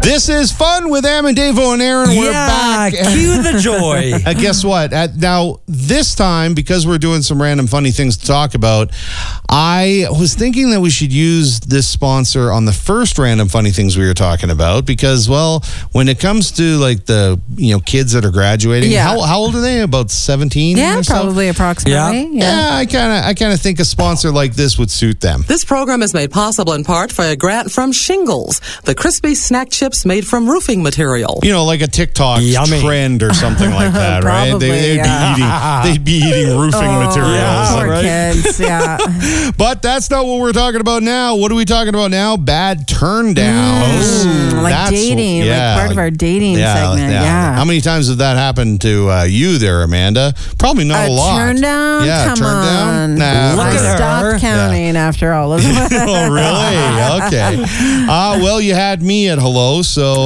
This is Fun with Am and Davo and Aaron. We're back. Cue the joy. Guess what? Now, this time, because we're doing some random funny things to talk about, I was thinking that we should use this sponsor on the first random funny things we were talking about because, well, when it comes to like the kids that are graduating, how old are they? About 17? Yeah, or so? probably approximately. Yeah, I kind of think a sponsor like this would suit them. This program is made possible in part by a grant from Shingles, the crispy snack chips made from roofing material. Like a TikTok trend or something like that, right? Probably, they'd be eating roofing materials. Poor kids, But that's not what we're talking about now. What are we talking about now? Bad turn downs. Like dating, like part of our dating segment. Yeah. How many times did that happen to you there, Amanda? Probably not a lot. Turn down? Yeah, Come turn on. down? Nah. Look at her. Stop counting after all of it. Oh, really? Okay. Well, you had me at hello, so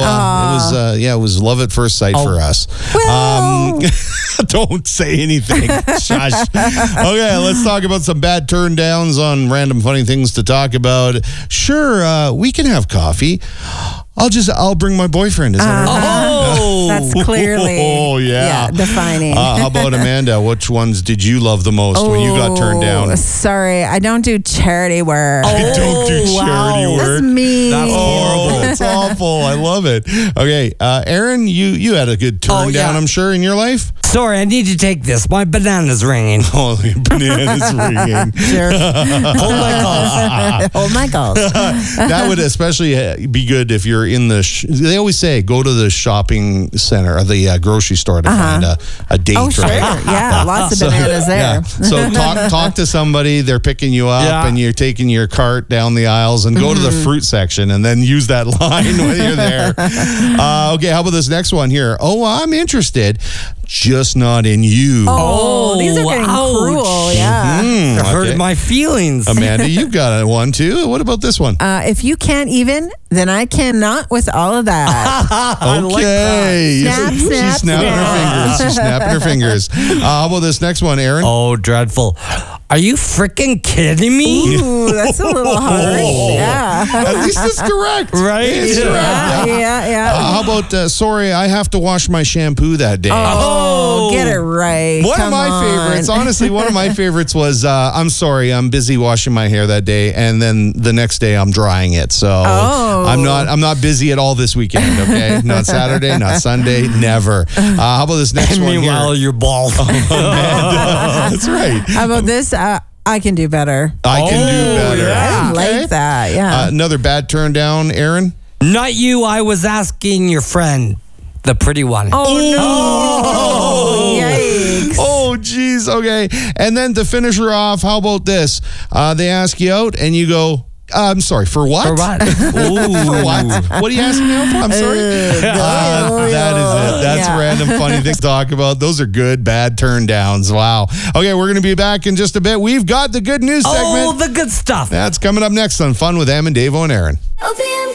it was love at first sight for us. Well. Don't say anything. Shush. Okay, let's talk about some bad turn downs on random funny things to talk about. Sure, we can have coffee. I'll bring my boyfriend. Is that right? That's clearly defining. How about Amanda? Which ones did you love the most when you got turned down? Sorry, I don't do charity work. I don't do charity work. That's me. That's horrible. It's awful. I love it. Okay, Aaron, you had a good turn down, I'm sure, in your life? Sorry, I need to take this. My banana's ringing. Oh, your banana's ringing. Sure. Hold my calls. Hold my calls. That would especially be good if you're in the... they always say, go to the shopping center or the grocery store to find a date. Oh, sure. Right? Yeah, lots of bananas there. Yeah. So talk to somebody. They're picking you up and you're taking your cart down the aisles and go to the fruit section and then use that line when you're there. Okay, how about this next one here? Oh, I'm interested. Just not in you. Oh, these are getting cruel. Yeah. It hurt my feelings. Amanda, you've got one too. What about this one? If you can't even, then I cannot with all of that. Okay. Snap, She's snapping her fingers. She's snapping her fingers. How about this next one, Aaron? Oh, dreadful. Are you freaking kidding me? Ooh, that's a little harsh. Yeah. At least it's correct. Right? It's correct. Yeah. How about, sorry, I have to wash my shampoo that day. Oh, get it right. One of my favorites, honestly, one of my favorites was, I'm sorry, I'm busy washing my hair that day, and then the next day I'm drying it. So I'm not busy at all this weekend, okay? Not Saturday, not Sunday, never. How about this next one here? Meanwhile, you're bald. That's right. How about this? I can do better. I can do better. I like that. Yeah. Another bad turn down, Aaron? Not you. I was asking your friend, the pretty one. Oh, no. Yikes. Oh, geez. Okay. And then to finish her off, how about this? They ask you out and you go, I'm sorry, for what? For what? For what? What are you asking me out for? I'm sorry. That is it. That's random funny things to talk about. Those are good, bad turn downs. Wow. Okay, we're going to be back in just a bit. We've got the good news segment. Oh, the good stuff. That's coming up next on Fun with Am and Davo and Aaron. OPM